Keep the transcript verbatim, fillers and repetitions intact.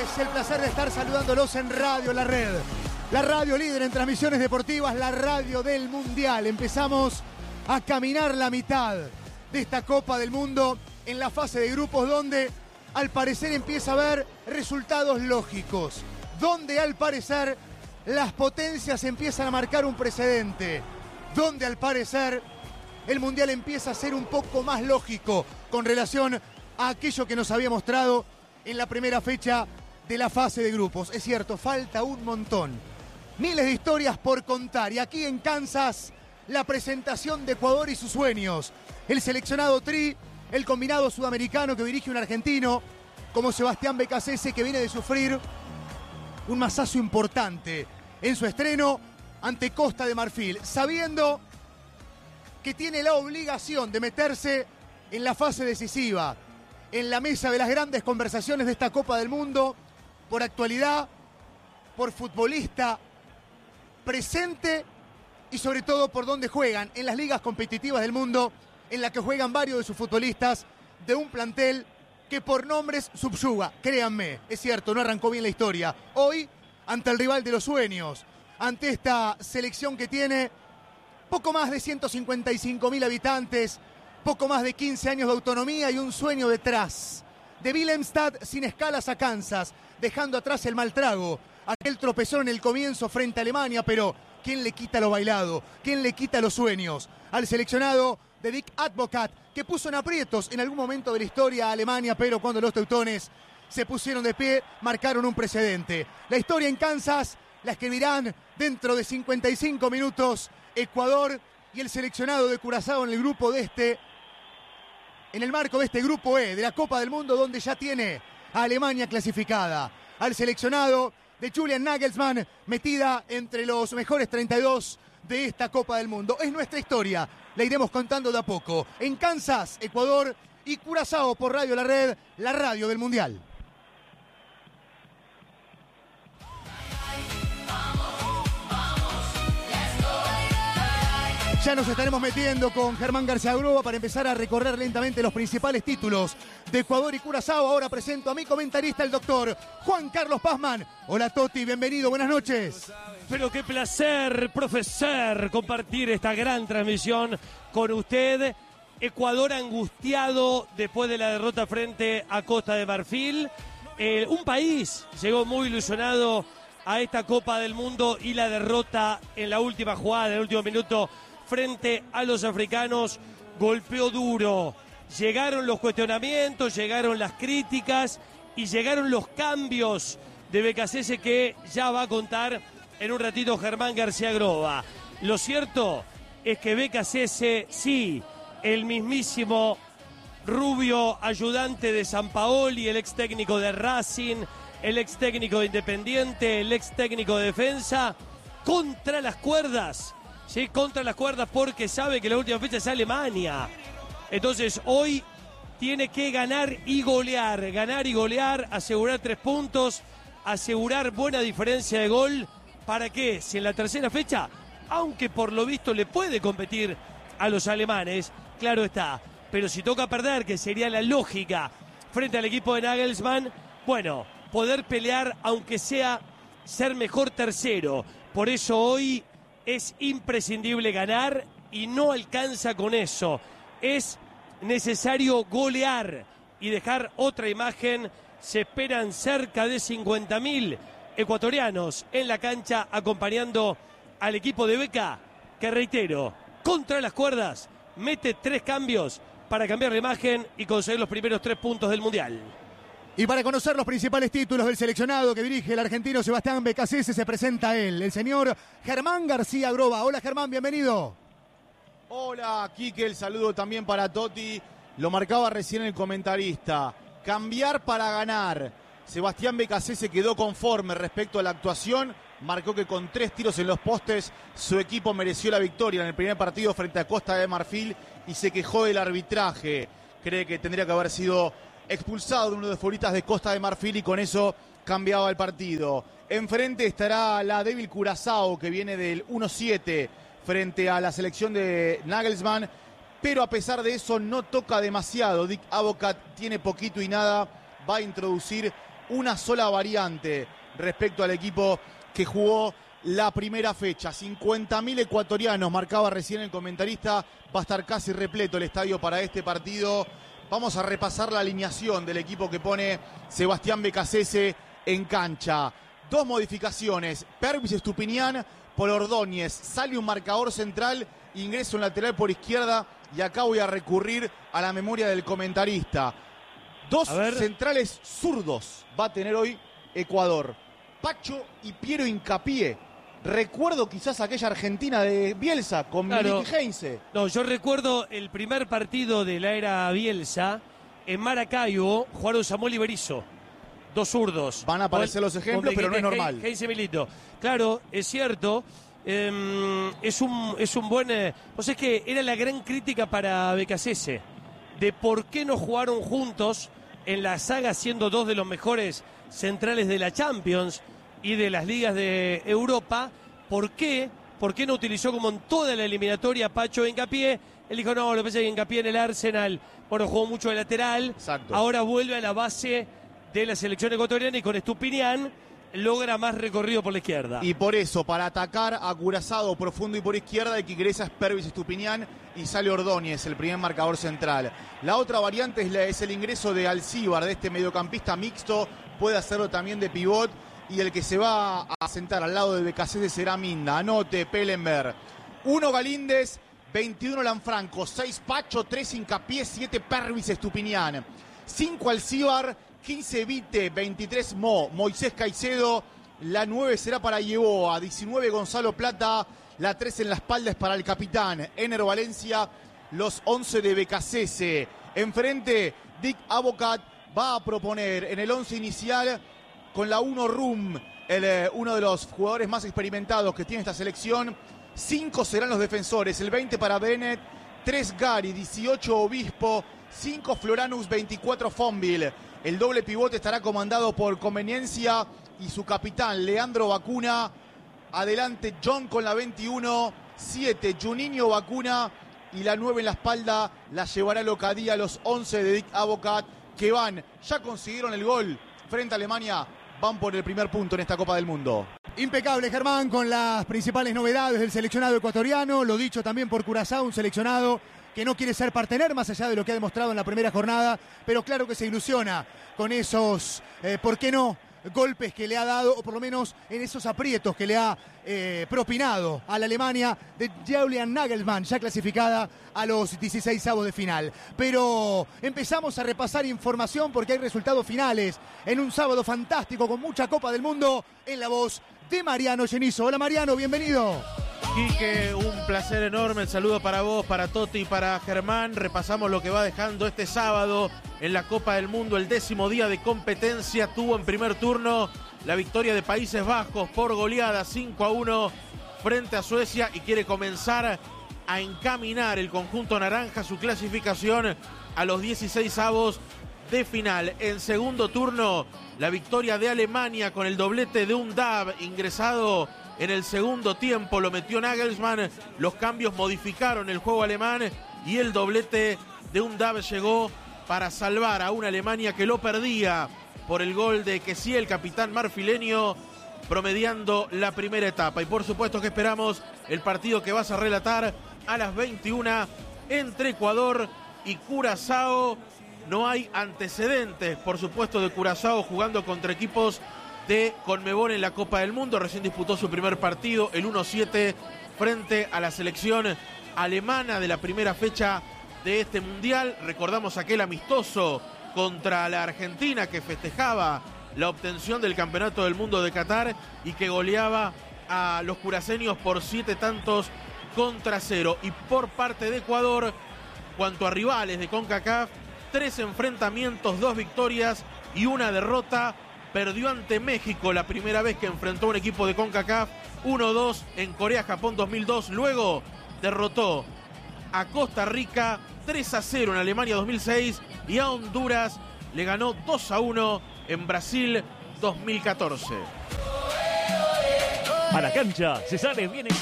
el placer de estar saludándolos en Radio La Red. La radio líder en transmisiones deportivas, la radio del Mundial. Empezamos a caminar la mitad de esta Copa del Mundo en la fase de grupos donde al parecer empieza a haber resultados lógicos. Donde al parecer las potencias empiezan a marcar un precedente. Donde al parecer el Mundial empieza a ser un poco más lógico con relación a aquello que nos había mostrado en la primera fecha de la fase de grupos. Es cierto, falta un montón. Miles de historias por contar. Y aquí en Kansas, la presentación de Ecuador y sus sueños. El seleccionado Tri, el combinado sudamericano que dirige un argentino como Sebastián Becasese, que viene de sufrir un masazo importante en su estreno ante Costa de Marfil, sabiendo que tiene la obligación de meterse en la fase decisiva, en la mesa de las grandes conversaciones de esta Copa del Mundo, por actualidad, por futbolista presente y sobre todo por dónde juegan, en las ligas competitivas del mundo, en la que juegan varios de sus futbolistas de un plantel que por nombres subyuga. Créanme, es cierto, no arrancó bien la historia. Hoy, ante el rival de los sueños, ante esta selección que tiene poco más de ciento cincuenta y cinco mil habitantes, poco más de quince años de autonomía y un sueño detrás. De Willemstad sin escalas a Kansas, dejando atrás el mal trago, aquel tropezón en el comienzo frente a Alemania, pero ¿quién le quita lo bailado? ¿Quién le quita los sueños? Al seleccionado de Dick Advocat, que puso en aprietos en algún momento de la historia a Alemania, pero cuando los teutones se pusieron de pie, marcaron un precedente. La historia en Kansas la escribirán dentro de cincuenta y cinco minutos Ecuador y el seleccionado de Curazao en el grupo de este, en el marco de este grupo E de la Copa del Mundo, donde ya tiene a Alemania clasificada. Al seleccionado de Julian Nagelsmann, metida entre los mejores treinta y dos de esta Copa del Mundo. Es nuestra historia, la iremos contando de a poco. En Kansas, Ecuador y Curazao por Radio La Red, la radio del Mundial. Ya nos estaremos metiendo con Germán García Groba para empezar a recorrer lentamente los principales títulos de Ecuador y Curazao. Ahora presento a mi comentarista, el doctor Juan Carlos Pazman. Hola Toti, bienvenido, buenas noches. Pero qué placer, profesor, compartir esta gran transmisión con usted. Ecuador angustiado después de la derrota frente a Costa de Marfil. Eh, un país llegó muy ilusionado a esta Copa del Mundo y la derrota en la última jugada, en el último minuto, frente a los africanos, golpeó duro. Llegaron los cuestionamientos, llegaron las críticas y llegaron los cambios de Becasese, que ya va a contar en un ratito Germán García Groba. Lo cierto es que Becasese, sí, el mismísimo rubio ayudante de Sampaoli, el ex técnico de Racing, el ex técnico de Independiente, el ex técnico de Defensa, contra las cuerdas. Sí, contra las cuerdas, porque sabe que la última fecha es Alemania. Entonces hoy tiene que ganar y golear, ganar y golear, asegurar tres puntos, asegurar buena diferencia de gol. ¿Para qué? Si en la tercera fecha, aunque por lo visto le puede competir a los alemanes, claro está. Pero si toca perder, que sería la lógica frente al equipo de Nagelsmann, bueno, poder pelear aunque sea ser mejor tercero. Por eso hoy es imprescindible ganar y no alcanza con eso. Es necesario golear y dejar otra imagen. Se esperan cerca de cincuenta mil ecuatorianos en la cancha acompañando al equipo de Beca, que reitero, contra las cuerdas, mete tres cambios para cambiar la imagen y conseguir los primeros tres puntos del Mundial. Y para conocer los principales títulos del seleccionado que dirige el argentino Sebastián Becasese, se presenta él, el señor Germán García Groba. Hola Germán, bienvenido. Hola Quique, el saludo también para Toti. Lo marcaba recién el comentarista. Cambiar para ganar. Sebastián Becasese quedó conforme respecto a la actuación. Marcó que con tres tiros en los postes su equipo mereció la victoria en el primer partido frente a Costa de Marfil y se quejó del arbitraje. Cree que tendría que haber sido expulsado de uno de los futbolistas de Costa de Marfil y con eso cambiaba el partido. Enfrente estará la débil Curazao, que viene del uno siete frente a la selección de Nagelsmann, pero a pesar de eso no toca demasiado. Dick Advocat tiene poquito y nada, va a introducir una sola variante respecto al equipo que jugó la primera fecha. cincuenta mil ecuatorianos, marcaba recién el comentarista, va a estar casi repleto el estadio para este partido. Vamos a repasar la alineación del equipo que pone Sebastián Becasese en cancha. Dos modificaciones, Pervis Estupiñán por Ordóñez, sale un marcador central, ingreso en lateral por izquierda y acá voy a recurrir a la memoria del comentarista. Dos centrales zurdos va a tener hoy Ecuador, Pacho y Piero Hincapié. Recuerdo quizás aquella Argentina de Bielsa con claro. Miliki Heinze. No, yo recuerdo el primer partido de la era Bielsa en Maracaibo, jugaron Samuel y Berizzo. Dos zurdos. Van a aparecer los ejemplos, pero no es normal. Heinze Milito. Claro, es cierto. Eh, es un es un buen... Eh, pues es que era la gran crítica para Becasese de por qué no jugaron juntos en la saga siendo dos de los mejores centrales de la Champions y de las ligas de Europa. ¿Por qué? ¿Por qué no utilizó como en toda la eliminatoria Pacho Hincapié? Él dijo, no, lo que pasa es que Hincapié en el Arsenal, bueno, jugó mucho de lateral. Exacto. Ahora vuelve a la base de la selección ecuatoriana y con Estupiñán logra más recorrido por la izquierda. Y por eso, para atacar a Curazao profundo y por izquierda, el que ingresa es Pervis Estupiñán y sale Ordóñez, el primer marcador central. La otra variante es, la, es el ingreso de Alcíbar, de este mediocampista mixto, puede hacerlo también de pivot, y el que se va a sentar al lado de Becasese será Minda. Anote, Pellenberg. uno Galíndez, veintiuno Lanfranco, seis Pacho, tres Hincapié, siete Pervis Estupiñán, cinco Alcíbar, quince Vite, veintitrés Mo, Moisés Caicedo, la nueve será para Yeboa, diecinueve Gonzalo Plata, la tres en la espalda es para el capitán Ener Valencia, los once de Becasese. Enfrente, Dick Advocat va a proponer en el once inicial con la uno Rum, el, eh, uno de los jugadores más experimentados que tiene esta selección. cinco serán los defensores, el veinte para Bennett, tres Gary, dieciocho Obispo, cinco Floranus, veinticuatro Fonville. El doble pivote estará comandado por Conveniencia y su capitán Leandro Bacuna. Adelante John con la veintiuno, siete Juninho Bacuna y la nueve en la espalda la llevará Locadía, los once de Dick Advocat que van, ya consiguieron el gol frente a Alemania, van por el primer punto en esta Copa del Mundo. Impecable, Germán, con las principales novedades del seleccionado ecuatoriano, lo dicho también por Curazao, un seleccionado que no quiere ser partener más allá de lo que ha demostrado en la primera jornada, pero claro que se ilusiona con esos, eh, ¿por qué no?, golpes que le ha dado, o por lo menos en esos aprietos que le ha eh, propinado a la Alemania de Julian Nagelsmann, ya clasificada a los dieciseisavos de final. Pero empezamos a repasar información porque hay resultados finales en un sábado fantástico con mucha Copa del Mundo, en la voz de Mariano Genizo. Hola Mariano, bienvenido. Quique, un placer enorme, el saludo para vos, para Toti y para Germán. Repasamos lo que va dejando este sábado en la Copa del Mundo, el décimo día de competencia. Tuvo en primer turno la victoria de Países Bajos por goleada cinco a uno frente a Suecia y quiere comenzar a encaminar el conjunto naranja su clasificación a los dieciseisavos de final. En segundo turno, la victoria de Alemania con el doblete de Undav ingresado en el segundo tiempo, lo metió Nagelsmann, los cambios modificaron el juego alemán y el doblete de Undav llegó para salvar a una Alemania que lo perdía por el gol de Kessie, el capitán marfileño, promediando la primera etapa. Y por supuesto que esperamos el partido que vas a relatar a las veintiuna entre Ecuador y Curazao. No hay antecedentes, por supuesto, de Curazao jugando contra equipos de Conmebol en la Copa del Mundo. Recién disputó su primer partido, el uno siete, frente a la selección alemana de la primera fecha de este Mundial. Recordamos aquel amistoso contra la Argentina que festejaba la obtención del Campeonato del Mundo de Qatar y que goleaba a los curaceños por siete tantos contra cero. Y por parte de Ecuador, cuanto a rivales de CONCACAF, tres enfrentamientos, dos victorias y una derrota. Perdió ante México la primera vez que enfrentó a un equipo de CONCACAF, uno dos en Corea-Japón dos mil dos. Luego derrotó a Costa Rica tres a cero en Alemania dos mil seis y a Honduras le ganó dos a uno en Brasil dos mil catorce. A la cancha se sale bien.